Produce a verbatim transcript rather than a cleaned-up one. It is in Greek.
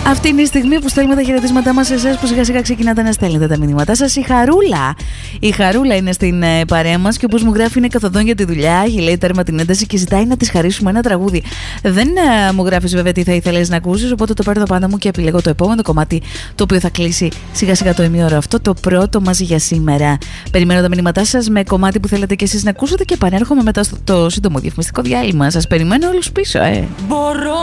Αυτή είναι η στιγμή που στέλνουμε τα χαιρετίσματά μας σε εσάς που σιγά σιγά ξεκινάτε να στέλνετε τα μηνύματά σας. Η Χαρούλα. Η Χαρούλα είναι στην ε, παρέα μας και όπως μου γράφει είναι καθοδόν για τη δουλειά. Έχει λέει τέρμα την ένταση και ζητάει να της χαρίσουμε ένα τραγούδι. Δεν ε, μου γράφεις βέβαια τι θα ήθελες να ακούσεις, οπότε το παίρνω πάντα μου και επιλέγω το επόμενο κομμάτι το οποίο θα κλείσει σιγά σιγά το ημίωρο αυτό, το πρώτο μαζί για σήμερα. Περιμένω τα μηνύματά σας με κομμάτι που θέλετε και εσείς να ακούσετε και επανέρχομαι μετά στο το σύντομο διαφημιστικό διάλειμμα. Σας περιμένω όλους πίσω, ε. Μπορώ